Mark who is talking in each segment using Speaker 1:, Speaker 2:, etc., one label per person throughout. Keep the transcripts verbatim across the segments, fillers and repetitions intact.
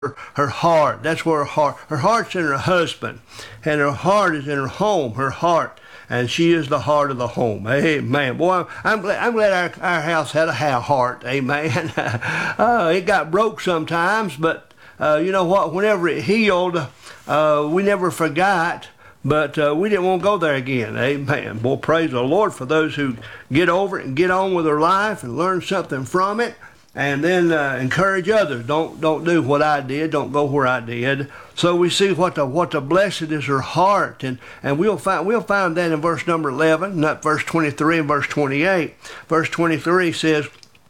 Speaker 1: her heart. That's where her heart, her heart's in her husband, and her heart is in her home, her heart. And she is the heart of the home. Amen. Boy, I'm, I'm glad, I'm glad our, our house had a heart. Amen. uh, it got broke sometimes, but uh, you know what? Whenever it healed, uh, we never forgot. But uh, we didn't want to go there again. Amen. Boy, praise the Lord for those who get over it and get on with their life and learn something from it. And then uh, encourage others. Don't don't do what I did. Don't go where I did. So we see what the what the blessed is her heart, and and we'll find we'll find that in verse number eleven, not verse twenty-three and verse twenty-eight. Verse twenty-three says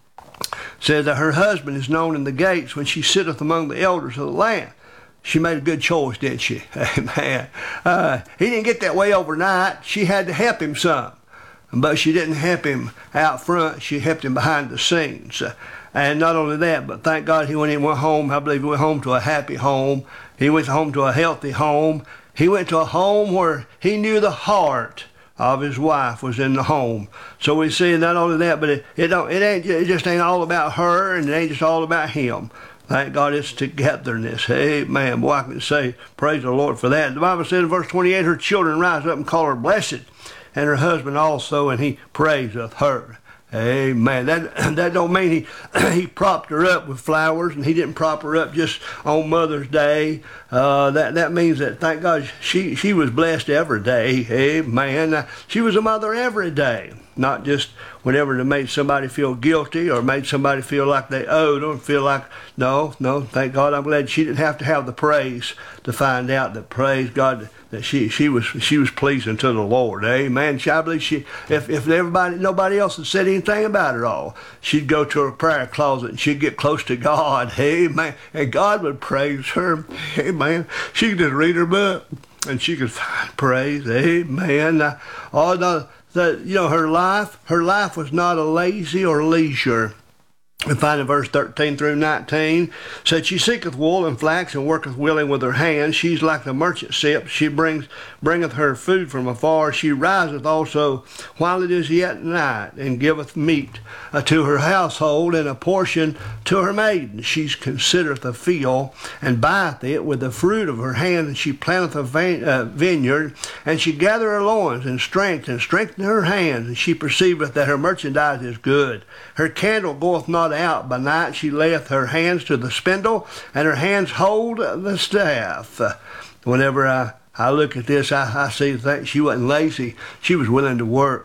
Speaker 1: says that her husband is known in the gates when she sitteth among the elders of the land. She made a good choice, didn't she? Amen. Uh, he didn't get that way overnight. She had to help him some, but she didn't help him out front. She helped him behind the scenes. And not only that, but thank God he, when he went home, I believe he went home to a happy home. He went home to a healthy home. He went to a home where he knew the heart of his wife was in the home. So we see not only that, but it, it don't it ain't it just ain't all about her, and it ain't just all about him. Thank God it's togetherness. Amen. Boy, I can say praise the Lord for that. The Bible says in verse twenty-eight, her children rise up and call her blessed, and her husband also, and he praiseth her. Amen. That that don't mean he he propped her up with flowers, and he didn't prop her up just on Mother's Day. Uh, that that means that thank God she she was blessed every day. Amen. She was a mother every day, not just whenever it made somebody feel guilty or made somebody feel like they owed them, feel like, no, no, thank God, I'm glad she didn't have to have the praise to find out that, praise God, that she she was she was pleasing to the Lord. Amen. She, I believe she, if, if everybody, nobody else had said anything about it all, she'd go to her prayer closet and she'd get close to God. Amen. And God would praise her. Amen. She could just read her book and she could find praise. Amen. All the That, you know, her life, her life was not a lazy or leisure. We find in verse thirteen through nineteen, said she seeketh wool and flax and worketh willing with her hands. She's like the merchant ship. She brings bringeth her food from afar. She riseth also while it is yet night, and giveth meat uh, to her household and a portion to her maidens. She considereth a field and buyeth it with the fruit of her hand, and she planteth a vine, uh, vineyard, and she gathereth her loins in strength and strengtheneth her hands, and she perceiveth that her merchandise is good. Her candle goeth not out by night. She layeth her hands to the spindle, and her hands hold the staff. Whenever I, I look at this, I, I see that she wasn't lazy. She was willing to work.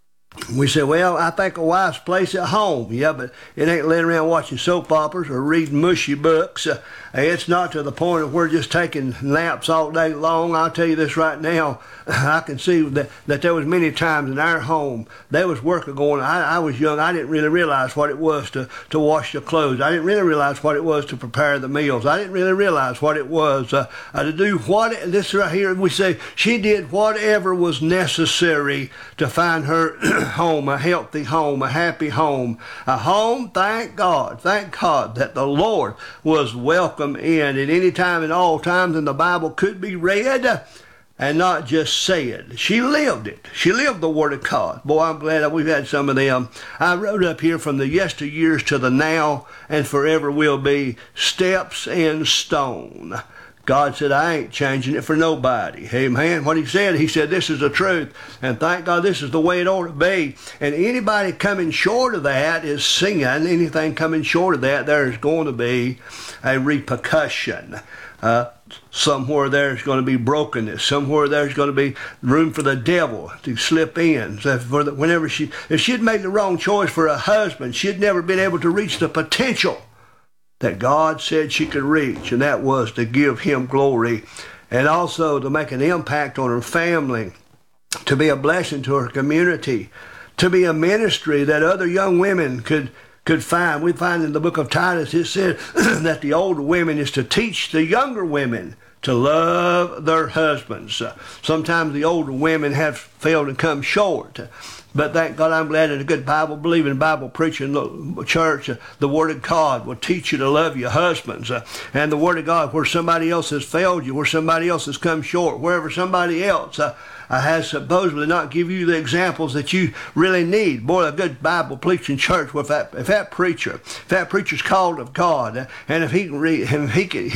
Speaker 1: We say, well, I think a wife's place at home. Yeah, but it ain't laying around watching soap operas or reading mushy books. Uh, it's not to the point of we're just taking naps all day long. I'll tell you this right now. I can see that, that there was many times in our home there was work going on. I, I was young. I didn't really realize what it was to, to wash the clothes. I didn't really realize what it was to prepare the meals. I didn't really realize what it was uh, uh, to do what, this right here, we say, she did whatever was necessary to find her home, a healthy home, a happy home. A home, thank God, thank God that the Lord was welcome in at any time and all times, and the Bible could be read and not just said. She lived it. She lived the Word of God. Boy, I'm glad that we've had some of them. I wrote up here from the yesteryears to the now and forever will be, steps in stone. God said, I ain't changing it for nobody. Amen. What he said, he said, this is the truth. And thank God this is the way it ought to be. And anybody coming short of that is sin. Anything coming short of that, there's going to be a repercussion. Uh, somewhere there's going to be brokenness. Somewhere there's going to be room for the devil to slip in. So for the, whenever she, if she'd made the wrong choice for a husband, she'd never been able to reach the potential that God said she could reach, and that was to give him glory and also to make an impact on her family, to be a blessing to her community, to be a ministry that other young women could could find. We find in the book of Titus, it said that the older women is to teach the younger women to love their husbands. Uh, sometimes the older women have failed and come short. But thank God, I'm glad in a good Bible-believing, Bible-preaching church, uh, the Word of God will teach you to love your husbands. Uh, and the Word of God, where somebody else has failed you, where somebody else has come short, wherever somebody else uh, uh, has supposedly not give you the examples that you really need. Boy, a good Bible-preaching church, if that, if that preacher, if that preacher's called of God, uh, and if he can read, if he can,